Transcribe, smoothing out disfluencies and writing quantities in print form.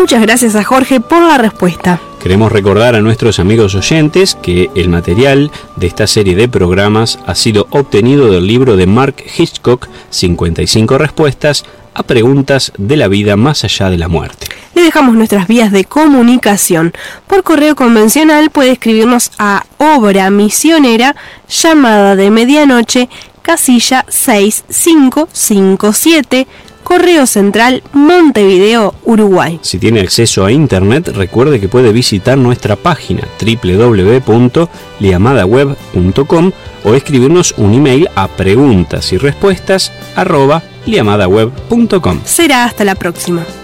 Muchas gracias a Jorge por la respuesta. Queremos recordar a nuestros amigos oyentes que el material de esta serie de programas ha sido obtenido del libro de Mark Hitchcock, 55 respuestas a preguntas de la vida más allá de la muerte. Le dejamos nuestras vías de comunicación. Por correo convencional puede escribirnos a Obra Misionera, llamada de medianoche, casilla 6557, Correo Central, Montevideo, Uruguay. Si tiene acceso a internet, recuerde que puede visitar nuestra página www.liamadaweb.com o escribirnos un email a preguntasyrespuestas@liamadaweb.com. Será hasta la próxima.